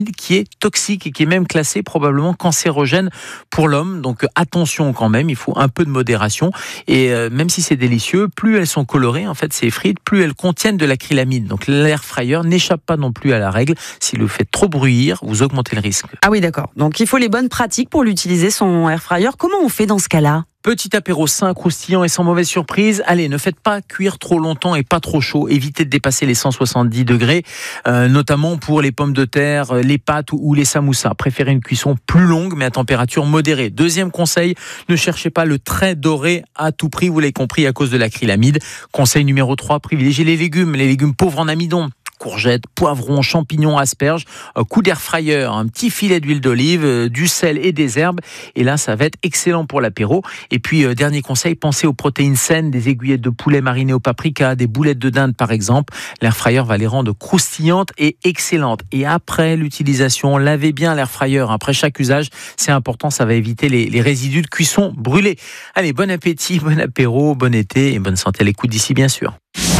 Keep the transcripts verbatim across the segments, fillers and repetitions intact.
qui est toxique et qui est même classé probablement cancérogène pour l'homme. Donc attention quand même, il faut un peu de modération. Et euh, même si c'est délicieux, plus elles sont colorées, en fait ces frites, plus elles contiennent de l'acrylamide. Donc l'air fryer n'échappe pas non plus à la règle. S'il le fait trop bruyir, vous augmentez le risque. Ah oui, d'accord. Donc il faut les bonnes pratiques pour l'utiliser, son air fryer. Comment on fait dans ce cas-là ? Petit apéro sain, croustillant et sans mauvaise surprise. Allez, ne faites pas cuire trop longtemps et pas trop chaud. Évitez de dépasser les cent soixante-dix degrés, euh, notamment pour les pommes de terre, les pâtes ou les samoussas. Préférez une cuisson plus longue mais à température modérée. Deuxième conseil, ne cherchez pas le très doré à tout prix. Vous l'avez compris, à cause de l'acrylamide. Conseil numéro trois, privilégiez les légumes, les légumes pauvres en amidon. Courgettes, poivrons, champignons, asperges, un coup d'air fryer, un petit filet d'huile d'olive, du sel et des herbes. Et là, ça va être excellent pour l'apéro. Et puis, euh, dernier conseil, pensez aux protéines saines, des aiguillettes de poulet marinées au paprika, des boulettes de dinde par exemple. L'air fryer va les rendre croustillantes et excellentes. Et après l'utilisation, lavez bien l'air fryer après chaque usage. C'est important, ça va éviter les, les résidus de cuisson brûlés. Allez, bon appétit, bon apéro, bon été et bonne santé à l'écoute d'ici bien sûr.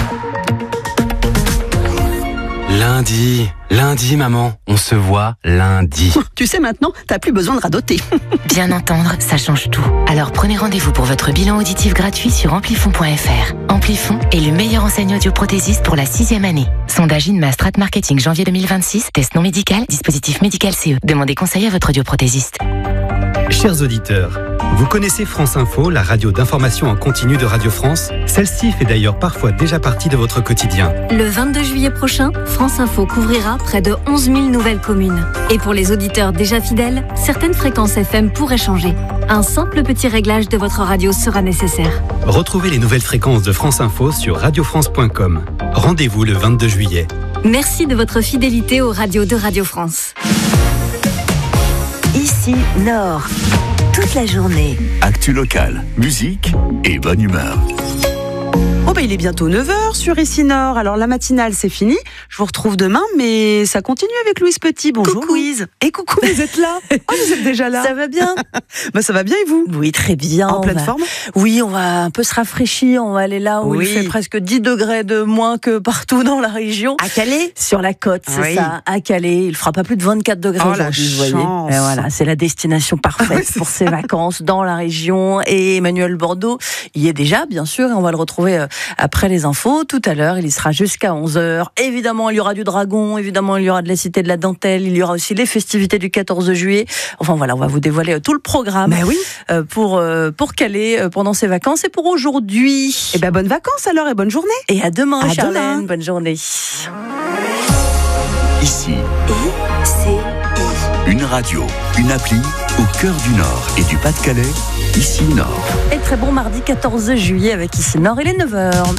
Lundi, lundi maman, on se voit lundi. Tu sais maintenant, t'as plus besoin de radoter. Bien entendre, ça change tout. Alors prenez rendez-vous pour votre bilan auditif gratuit sur amplifon point f r. Amplifon est le meilleur enseigne audioprothésiste pour la sixième année. Sondage INMA Strat Marketing janvier deux mille vingt-six, test non médical, dispositif médical C E. Demandez conseil à votre audioprothésiste. Chers auditeurs, vous connaissez France Info, la radio d'information en continu de Radio France ? Celle-ci fait d'ailleurs parfois déjà partie de votre quotidien. Le vingt-deux juillet prochain, France Info couvrira près de onze mille nouvelles communes. Et pour les auditeurs déjà fidèles, certaines fréquences F M pourraient changer. Un simple petit réglage de votre radio sera nécessaire. Retrouvez les nouvelles fréquences de France Info sur radio france point com. Rendez-vous le vingt-deux juillet. Merci de votre fidélité aux radios de Radio France. Ici, Nord. Toute la journée. Actu locale, musique et bonne humeur. Oh bah il est bientôt neuf heures sur Ici Nord. Alors la matinale c'est fini. Je vous retrouve demain, mais ça continue avec Louise Petit. Bonjour coucou. Louise. Et coucou, vous êtes là. Oh, vous êtes déjà là. Ça va bien. Bah ça va bien et vous ? Oui, très bien. En on pleine va... forme ? Oui, on va un peu se rafraîchir. On va aller là où oui. il fait presque dix degrés de moins que partout dans la région. À Calais ? Sur la côte, c'est oui. ça. À Calais, il fera pas plus de vingt-quatre degrés oh, aujourd'hui, vous voyez. Et voilà, c'est la destination parfaite pour ces vacances dans la région. Et Emmanuel Bordeaux y est déjà, bien sûr. Et on va le retrouver après les infos. Tout à l'heure, il y sera jusqu'à onze heures. Évidemment, il y aura du dragon, évidemment, il y aura de la Cité de la Dentelle, il y aura aussi les festivités du quatorze juillet. Enfin voilà, on va vous dévoiler tout le programme bah oui. pour, pour Calais pendant ces vacances et pour aujourd'hui. Et ben bonnes vacances alors et bonne journée. Et à demain, à Charlène. Demain. Bonne journée. Ici, I C I. une radio, une appli au cœur du Nord et du Pas-de-Calais. Ici Nord. Et très bon mardi quatorze juillet avec Ici Nord, il est neuf heures.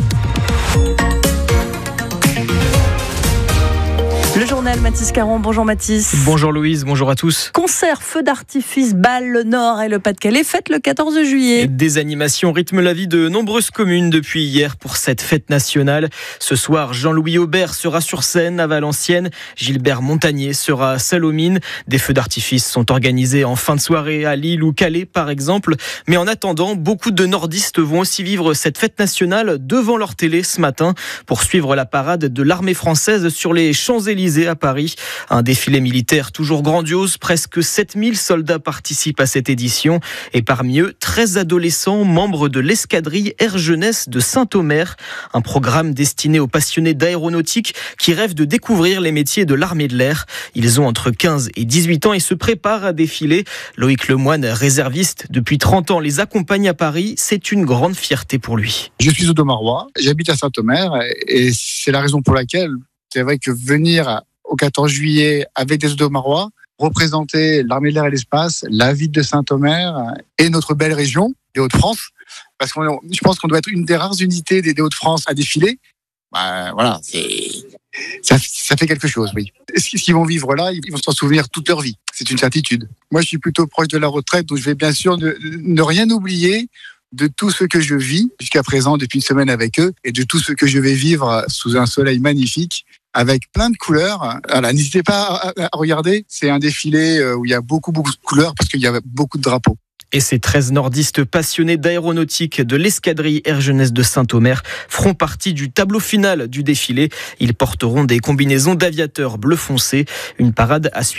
Le journal Mathis Caron. Bonjour Mathis. Bonjour Louise, bonjour à tous. Concert, feux d'artifice, bal, le Nord et le Pas-de-Calais, fête le quatorze juillet. Des animations rythment la vie de nombreuses communes depuis hier pour cette fête nationale. Ce soir, Jean-Louis Aubert sera sur scène à Valenciennes. Gilbert Montagnier sera à Salomine. Des feux d'artifice sont organisés en fin de soirée à Lille ou Calais par exemple. Mais en attendant, beaucoup de nordistes vont aussi vivre cette fête nationale devant leur télé ce matin pour suivre la parade de l'armée française sur les Champs-Élysées à Paris. Un défilé militaire toujours grandiose. Presque sept mille soldats participent à cette édition. Et parmi eux, treize adolescents membres de l'escadrille Air Jeunesse de Saint-Omer. Un programme destiné aux passionnés d'aéronautique qui rêvent de découvrir les métiers de l'armée de l'air. Ils ont entre quinze et dix-huit ans et se préparent à défiler. Loïc Lemoine, réserviste depuis trente ans, les accompagne à Paris. C'est une grande fierté pour lui. Je suis audomarois, j'habite à Saint-Omer et c'est la raison pour laquelle c'est vrai que venir au quatorze juillet avec des audomarois, représenter l'armée de l'air et l'espace, la ville de Saint-Omer et notre belle région, les Hauts-de-France, parce que je pense qu'on doit être une des rares unités des Hauts-de-France à défiler. Bah, voilà, c'est, ça, ça fait quelque chose, oui. Ce qu'ils vont vivre là, ils vont s'en souvenir toute leur vie. C'est une certitude. Moi, je suis plutôt proche de la retraite, donc je vais bien sûr ne, ne rien oublier de tout ce que je vis jusqu'à présent depuis une semaine avec eux et de tout ce que je vais vivre sous un soleil magnifique avec plein de couleurs. Voilà, n'hésitez pas à regarder, c'est un défilé où il y a beaucoup, beaucoup de couleurs parce qu'il y a beaucoup de drapeaux. Et ces treize nordistes passionnés d'aéronautique de l'escadrille Air Jeunesse de Saint-Omer feront partie du tableau final du défilé. Ils porteront des combinaisons d'aviateurs bleu foncé, une parade à suivre.